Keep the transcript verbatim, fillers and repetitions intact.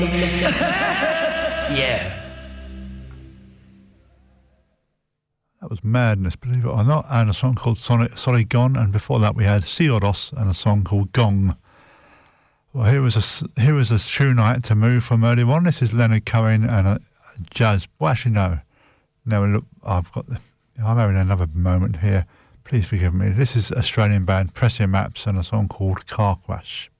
Yeah. That was Madness, believe it or not, and a song called Sonic, Sorry Gone, and before that we had Sioros and a song called Gong. Well, here was a, here was a tune I had to move from earlier on. This is Leonard Cohen and a, a jazz. Well, actually, no. Now, look, I've got the, I'm having another moment here. Please forgive me. This is Australian band Pressia Maps and a song called Car Crash.